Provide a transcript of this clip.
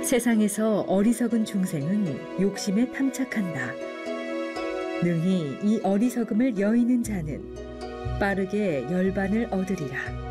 세상에서 어리석은 중생은 욕심에 탐착한다. 능히 이 어리석음을 여의는 자는 빠르게 열반을 얻으리라.